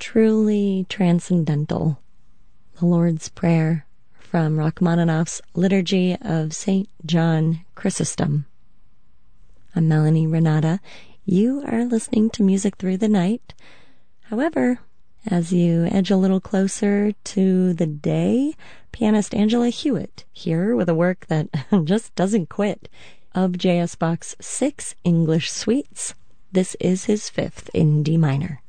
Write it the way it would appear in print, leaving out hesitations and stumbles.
truly transcendental. The Lord's Prayer from Rachmaninoff's Liturgy of St. John Chrysostom. I'm Melanie Renata. You are listening to Music Through the Night. However, as you edge a little closer to the day, pianist Angela Hewitt here with a work that just doesn't quit, of J.S. Bach's 6 English suites. This is his 5th in D minor.